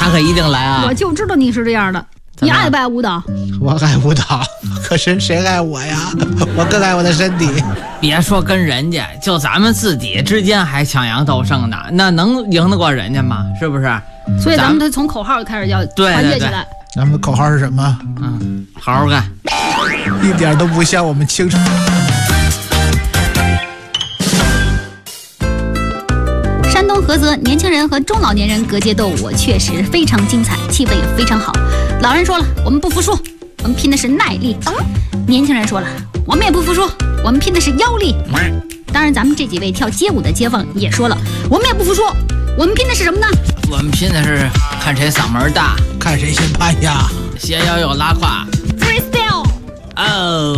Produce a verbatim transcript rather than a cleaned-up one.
那可一定来啊！ 我就知道你是这样的。你爱不爱舞蹈？ 我爱舞蹈，可是谁爱我呀？我更爱我的身体。 别说跟人家，就咱们自己之间还抢阳斗胜呢，那能赢得过人家吗？是不是？ 所以咱们得从口号开始要团结起来。 咱们的口号是什么？ 嗯，好好干， 一点都不像我们清朝。 山东菏泽年轻人和中老年人隔街斗舞确实非常精彩，气氛也非常好。老人说了，我们不服输，我们拼的是耐力。年轻人说了，我们也不服输，我们拼的是腰力。当然咱们这几位跳街舞的街坊也说了，我们也不服输，我们拼的是什么呢？ 我们拼的是看谁嗓门大， 看谁先攀呀， 斜腰又拉胯 freestyle。 哦，